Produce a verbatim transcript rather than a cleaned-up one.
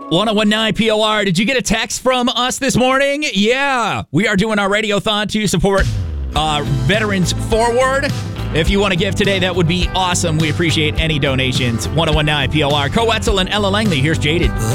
ten nineteen P O R. Did you get a text from us this morning? Yeah. We are doing our radiothon to support uh, Veterans Forward. If you want to give today, that would be awesome. We appreciate any donations. ten nineteen P O R. Co-Wetzel and Ella Langley. Here's Jaded.